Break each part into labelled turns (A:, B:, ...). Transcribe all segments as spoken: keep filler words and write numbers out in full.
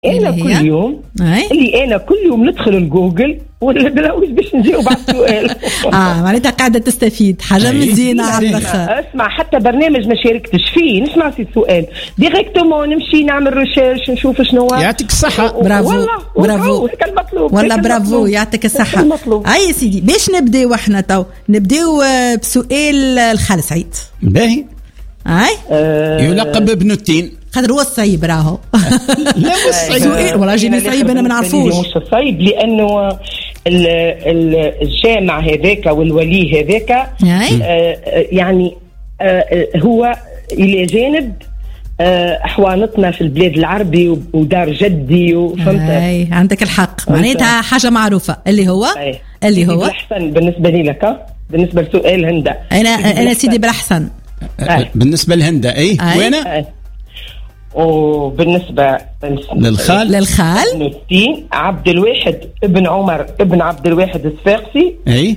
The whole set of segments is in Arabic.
A: انا كل يوم أي؟ اللي انا كل يوم ندخل لجوجل ولا بلاوز باش نجاوب على السؤال.
B: اه معناتها قاعده تستفيد حاجه مزيانه على الاخر.
A: اسمع حتى برنامج ما شاركتش فيه نسمع في السؤال ديريكتومون نمشي نعمل ريشيرش نشوف شنو.
C: يعطيك الصحه.
B: برافو
A: والله
B: برافو
A: المطلوب
B: والله برافو يعطيك الصحه. اي سيدي باش نبداو احنا تو نبداو بسؤال الخال سعيد.
C: باهي
B: اي
C: أه يلقب ابن التين
B: خاطر هو الصعيب راهو.
C: لا هو الصعيب
B: والله جيني صعيب انا ما نعرفوش.
A: مش الصعيب لانه الجامع هذاك والولي هذاك آه يعني آه هو الى جانب آه احوانتنا في البلاد العربي ودار جدي وفهمت.
B: اي عندك الحق معناتها حاجه معروفه اللي هو أي. اللي هو
A: احسن بالنسبه لي لك بالنسبه لسؤال هندا.
B: انا انا سيدي بالاحسن
C: بالنسبه لهندا. اي وين
A: وبالنسبة
C: للخال
B: للخال
A: ابن التين عبد الواحد ابن عمر ابن عبد الواحد الصفاقسي.
C: اي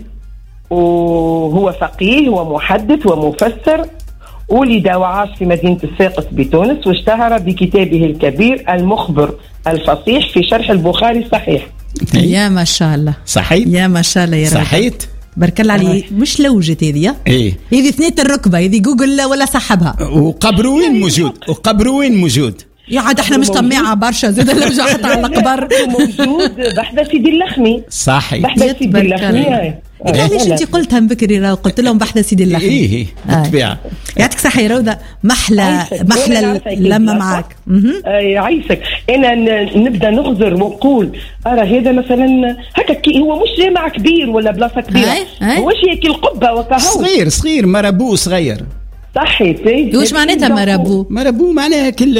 A: وهو فقيه ومحدث ومفسر. ولد وعاش في مدينة الصفاقس بتونس واشتهر بكتابه الكبير المخبر الفصيح في شرح البخاري الصحيح.
B: يا ما شاء الله
C: صحيح
B: يا ما شاء الله يا رب
C: صحيت
B: بارك الله عليه. مش لوجت هذه
C: ايه
B: هذه ثنية الركبه هذه جوجل ولا صاحبها.
C: وقبره وين موجود وقبره وين موجود
B: يا عاد احنا مش طماعه برشا زاد نرجع حتى على القبر
A: موجود بحذا سيدي اللخمي.
C: صحيح
A: بحذا سيدي اللخمي.
B: ليش انت قلتها بكري راه قلت لهم بحذا سيدي اللخمي.
C: ايه بالطبيعه.
B: يعطيك صحه يا روضه محلى محلى لما معاك.
A: يعيشك. انا نبدا نغزر ونقول ارى هذا مثلا هكا هو مش جامع كبير ولا بلاصه كبيره هوش هيك القبه وكهو
C: صغير صغير مربو صغير.
A: صحيح.
B: وش معناتها مربو؟
C: مربو معناها كل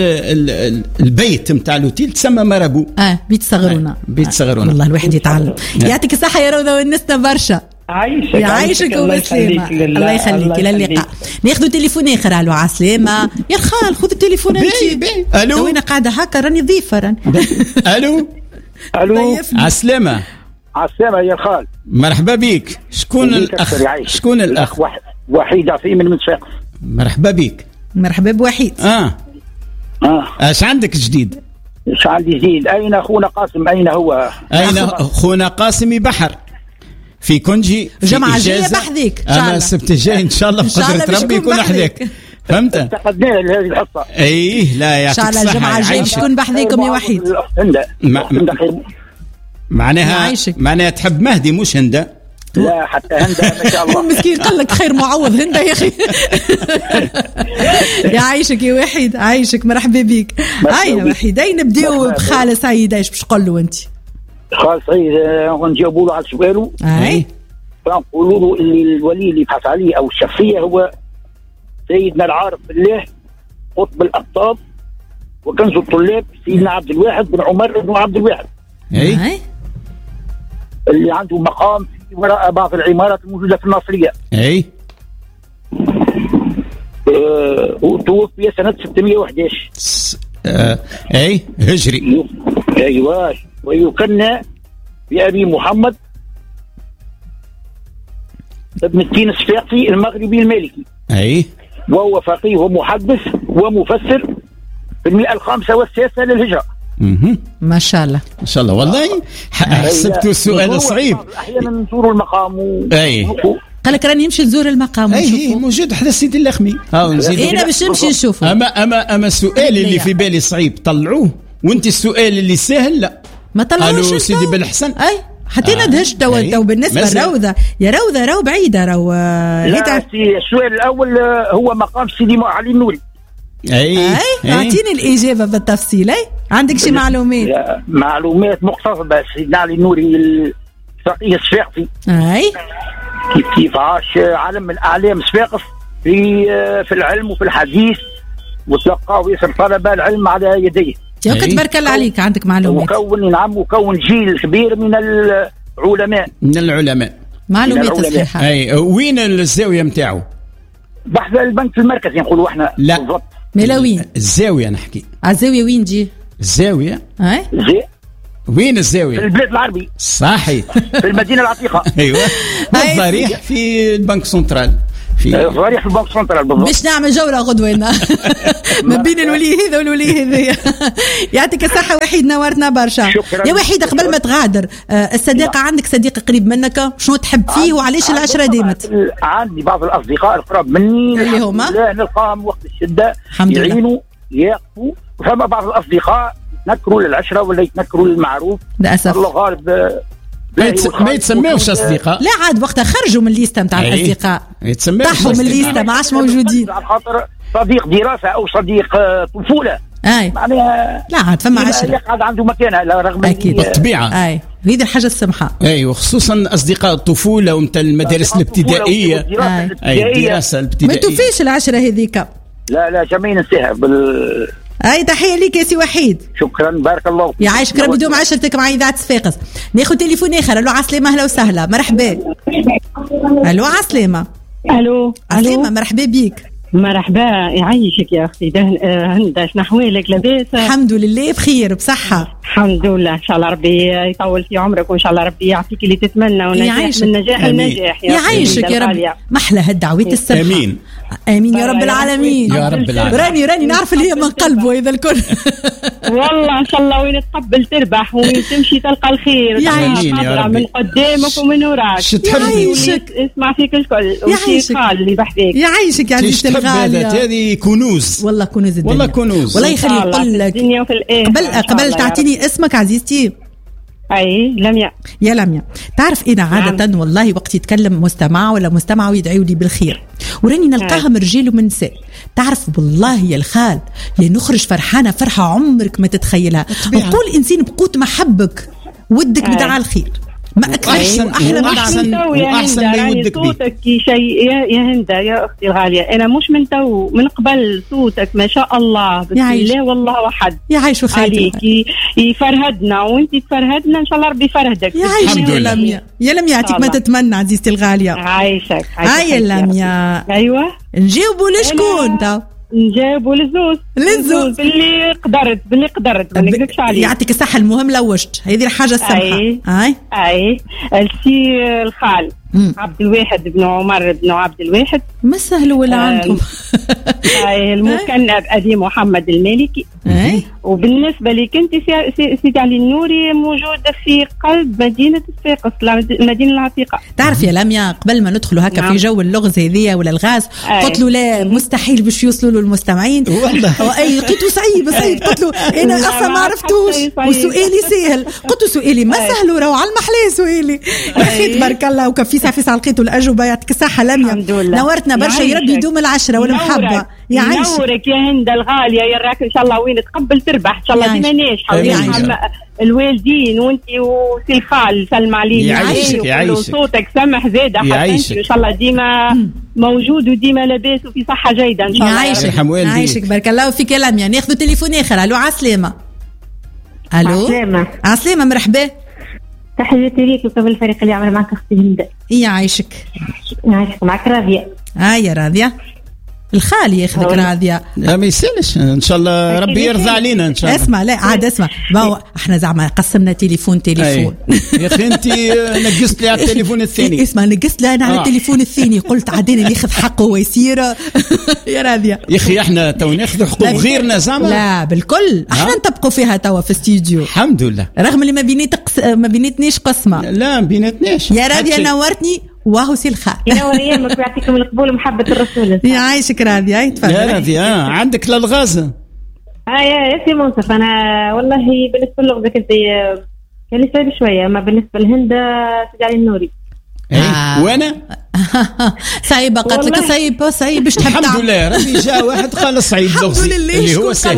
C: البيت نتاع الاوتيل تسمى مربو.
B: اه بيت صغرونا
C: بيت صغرونا.
B: والله الواحد يتعلم. يعطيك الصحه يا روضه ونسنا برشا.
A: عايشك
B: يعيشك وبسلامة. الله يخليك الى اللقاء. ناخذ تليفون اخر. الو عسلامة يا خال خذ التليفون انت.
C: الو
B: وين قاعده هكا راني ضيفه راني.
C: الو
D: الو
C: عسلامة.
D: عسلامة يا خال
C: مرحبا بك. شكون الاخ شكون الاخ؟
D: وحيد عفيف من صفاقس.
C: مرحبا بك.
B: مرحبا بوحيد.
C: اه
D: اه
C: اش عندك جديد؟
D: ايش عندي جديد؟ اين اخونا قاسم؟ اين هو؟
C: اين اخونا قاسم يبحر في كونجي
B: جمعة جاية بحذيك
C: انا السبت الجاي ان شاء الله بقدرة ربي يكون حذاك. فهمت؟
D: افتقدناه لهذه الحصة.
C: ايه لا يعطيك الصحة.
B: الجمعة الجاية تكون بحذيكم يا وحيد.
C: معناها معناها تحب مهدي مش هندا؟
D: لا حتى هندا ما شاء الله.
B: مسكين قال لك خير معوض هندا يا اخي. يعيشك يا وحيد عايشك مرحبا بك. هاي يا وحيد اي نبداو بخال سعيد. ايش باش تقول له انت؟
D: خال سعيد نجاوبوا له على سؤاله.
B: اي
D: نقولوا له اللي الولي اللي يبحث عليه او الشخصيه هو سيدنا العارف بالله قطب الاقطاب وكنز الطلاب سيدنا عبد الواحد بن عمر بن عبد الواحد.
C: اي
D: اللي عنده مقام في وراء بعض العمارات الموجوده في الناصريه.
C: اي
D: أه وتوفي سنه ستمائة وأحد عشر.
C: أه اي هجري.
D: ايوه ويكنى بأبي محمد ابن التين الصفاقسي المغربي المالكي.
C: اي
D: وهو فقيه ومحدث ومفسر في المئة الخامسة والسادسة للهجرة.
C: اها
B: ما شاء الله
C: ما شاء الله والله حسبته السؤال صعيب.
D: احيانا نزوروا المقام و...
C: اي
B: قال لك راني نمشي نزور المقام
C: ونشوفه. اي موجود حدا سيدي اللخمي. ها نزيد
B: انا باش نمشي نشوفه.
C: اما اما اما السؤال اللي في بالي صعيب طلعوه وانت السؤال اللي سهل لا
B: ما طلعوش.
C: قالوا سيدي بالحسن.
B: اي حتى آه. ندهش تو تو بالنسبه لروضه يا روضه رو بعيده رو.
D: لا السؤال الاول هو مقام سيدي علي النوري.
C: اي
B: اعطيني الاجابه بالتفصيل. اي عندك شي معلومات؟
D: معلومات مقتصده. سيدنا علي النوري الفقيه الصفاقسي.
B: اي
D: كيف كيف عاش عالم من اعلام صفاقس في في العلم وفي الحديث وتلقاه ياسر طلبه العلم على يديه.
B: يا تبارك الله عليك عندك معلومات.
D: وكون نعم وكون جيل كبير من العلماء.
C: من العلماء
B: معلومات صحيحه.
C: اي وين الزاويه نتاعو؟
D: بحث البنك المركزي نقولوا احنا.
C: لا بالضبط.
B: ملاوين
C: الزاويه نحكي.
B: الزاويه وين جي؟
C: الزاويه
B: اي
D: زي
C: وين الزاويه؟
D: في البلاد العربي.
C: صحيح
D: في المدينه العتيقه.
C: ايوه الضريح في البنك سنترال
D: في صريح في البنك سنترال بالضبط.
B: باش نعمل جوله غدوه ما بين الولي هذا والولي هذا. يعطيك الصحه وحيد، نورتنا برشا يا وحيد. قبل ما تغادر الصديقه، عندك صديق قريب منك شنو تحب فيه وعلاش العشره دامت؟
D: عندي بعض الاصدقاء القراب مني
B: اللي هما
D: لا نلقاهم وقت الشده يعينوا يقفوا، وفما بعض الاصدقاء يتنكروا للعشره ولا يتنكروا للمعروف
B: للاسف.
D: الله غالب
C: ما يتسميوش اصدقاء.
B: لا عاد وقتها خرجوا من الليسته نتاع الاصدقاء،
C: يتسميوش
B: طاحوا من الليسته ما عادش موجودين.
D: على خاطر صديق دراسه او صديق طفوله
B: اي
D: معناها
B: لا عاد فما عشرة
D: يقعد عنده مكانه رغم
B: اكيد
C: بالطبيعه.
B: اي هذه الحاجه السمحه.
C: اي وخصوصا اصدقاء الطفوله ومتى المدارس الابتدائيه. اي الدراسه الابتدائيه
B: ما توفيش العشره هذيك.
D: لا لا جميل ننساها بال
B: اي تحيه ليك يا سي وحيد.
D: شكرا بارك الله فيك.
B: يعيشك ربي يدوم عشرتك مع اذاعه صفاقس. ناخذ تليفون اخر. الو عسلامه اهلا وسهلا مرحبا. الو عسلامه.
E: الو
B: عسلامه مرحبا بيك.
E: مرحبا يعيشك يا اختي هند، شنو احوالك؟ لاباس؟
B: الحمد لله بخير بصحه
E: الحمد لله. ان شاء الله ربي يطول في عمرك وان شاء الله ربي يعطيك اللي تتمنى ونجاح من نجاح النجاح.
B: يعيشك يا رب. محلى هالدعوات السمحه.
C: امين
B: امين يا رب العالمين
C: يا رب العالمين.
B: راني راني نعرف اللي هي من قلبه هذا الكل.
E: والله ان شاء الله وين تقبل تربح وين تمشي تلقى الخير.
C: يعيشك يا رب
E: من قدامك ومن وراك.
B: يعيشك
E: اسمع فيك الكل وشي قال اللي بحذاك.
B: يعيشك يا عزيزتي الغاليه.
C: هذه كنوز
B: والله كنوز الدنيا.
C: والله كنوز.
B: والله يخلي يقول لك قبل قبل تعطيني اسمك عزيزتي.
E: اي لميا.
B: يا لميا تعرف انا عاده نعم. والله وقت يتكلم مستمع ولا مستمع ويدعيوا لي بالخير وراني نلقاهم رجال ومنساء. تعرف بالله يا الخال يا نخرج فرحانه فرحه عمرك ما تتخيلها. نقول انسان بقوت محبك ودك بتاع الخير ما اكثرش واحلى من
C: احسن واحسن ما يودك بيه.
E: صوتك شيء يا, يا هندا يا اختي الغاليه، انا مش من تو من قبل صوتك ما شاء الله بسم الله والله وحد
B: يعيش وخير
E: يفرهدنا وانت تفرهدنا ان شاء الله ربي يفرهدك.
B: الحمد لله. لميا يا لميا يعطيك ما تتمنى عزيزتي الغاليه.
E: عايشك
B: هاي لميا.
E: ايوه
B: نجاوبوا لشكون تو؟
E: نجاوبوا للزوز
B: للزوز
E: باللي قدرت باللي قدرت ما نكذبش عليك.
B: يعطيك الصحه المهم لوشت هذه الحاجه السمحه.
E: اي
B: اي
E: اي السي الخال مم. عبد الواحد بن عمر بن عبد الواحد
B: ما سهل ولا عندهم.
E: اي المكنب ابي محمد المالكي.
B: اي
E: وبالنسبه لك انت سيدي علي النوري موجوده في قلب مدينه صفاقس المدينه العتيقه.
B: تعرف يا لميا قبل ما ندخلوا هكا نعم. في جو اللغز هذيا ولا الغاز قلت له لا مستحيل باش يوصلوا له المستمعين. والله اي لقيته صعيب صعيب قلت له انا اصلا ما عرفتوش وسؤالي سهل. قلت له سؤالي ما سهل وراو على المحلى سؤالي. يا اخي تبارك الله وكفي فيسع لقيته الاجوبه. يعطيك الصحه لميا نورتنا برشا. يا ربي يدوم العشره والمحبه.
E: يعيش نورك يا هند الغاليه يا راك ان شاء الله وين تقبل تربح ان شاء الله ديما ناجحه الوالدين وانت وسي الخال سلم عليه.
C: يعيشك يعيشك
E: صوتك سمح زاده حتى ان شاء الله ديما موجود وديما لاباس وفي صحه جيده ان شاء الله.
B: يعيشك يعيشك بارك الله فيك يا لميا. ناخذ تليفون اخر. الو عسلامه. الو
F: عسلامه.
B: عسلامه مرحبا.
F: تحياتي ليك وكل الفريق اللي عمل معك اختي هند.
B: يعيشك
F: يعيشك معك راضيه.
B: اه يا راضيه الخالي ياخذك راضيه.
C: لا ما يسالش ان شاء الله ربي يرضى علينا ان شاء الله.
B: اسمع لا عاد اسمع احنا زعما قسمنا تليفون تليفون.
C: يا اخي انت نقصت لي على التليفون الثاني.
B: اسمع نقصت لي انا على التليفون الثاني قلت عادين اللي ياخذ حقه ويسير. يا راضيه
C: يا اخي احنا تو ناخذ حقوق غيرنا زعما.
B: لا بالكل احنا نطبقوا فيها توا في الاستديو الحمد لله رغم اللي ما بينيت ما بينتنيش قسمه.
C: لا ما بينتناش
B: يا راضيه نورتني وهو سي الخال.
F: ينور ايامك ويعطيكم القبول ومحبه الرسول.
B: يعيشك راضيه. هاي تفضل
C: يا راضيه. اه عندك للغاز.
F: اه يا سي منصف انا والله بالنسبه للغز كنت كان لي صعيب شويه اما بالنسبه لهند سيدي علي النوري.
C: آه. وانا
B: صعيبه قالت لك صعيب صعيب باش تحب.
C: الحمد لله ربي جاء واحد قال صعيب لغزي اللي هو سهل.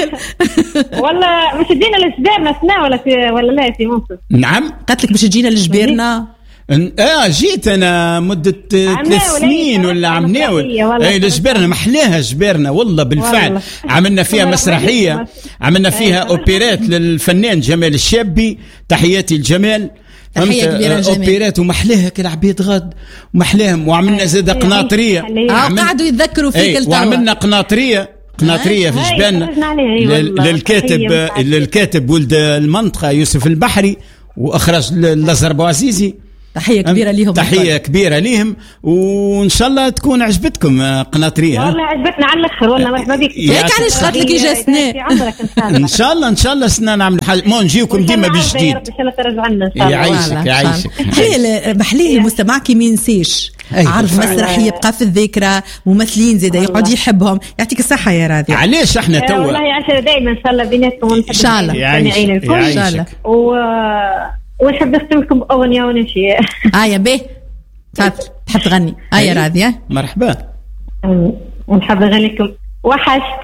F: والله مش تجينا لجبيرنا سنه ولا في ولا لا في منصف.
C: نعم
B: قالت لك باش تجينا لجبيرنا.
C: اه جيت انا مده ثلاث سنين ولا عم ناول. اي لجبرنا محلاها جبرنا والله بالفعل والله. عملنا فيها مسرحيه عملنا فيها اوبيرات للفنان جمال الشابي. تحياتي الجمال.
B: تحية كبيرة جميل.
C: اوبيرات ومحلاها كالعبيد غد ومحلاهم وعملنا زاد قناطريه.
B: اه قعدوا يتذكروا فيك التوا.
C: وعملنا قناطريه قناطريه في جبالنا للكاتب للكاتب ولد المنطقه يوسف البحري واخرج الازرق بوعزيزي.
B: تحية كبيرة ليهم.
C: تحية كبيرة ليهم، وإن شاء الله تكون عجبتكم قناطرية.
F: والله عجبتنا على الآخر والله. مرحبا بك.
B: هيك علاش قالت لك إجا سنة.
C: إن شاء الله إن شاء الله سنة نعمل حاجة، ما نجيكم ديما بجديد.
F: إن شاء الله ترجع لنا إن شاء الله.
C: يعيشك يعيشك.
B: حليل محليه المستمع كي ما ينسيش عرض مسرح يبقى في الذاكرة، ممثلين زيدا يقعد يحبهم. يعطيك الصحة يا راضية.
C: علاش احنا توا
F: والله عشرة دائما إن شاء الله بيناتكم
B: إن شاء الله
F: مستمعين الكل
B: إن شاء الله.
F: و ونحب نختم لكم أغنية ونشيء.
B: آه يا بيه تحب تغني؟ آه يا راضية
C: مرحبا.
F: ونحب نغني لكم وحشت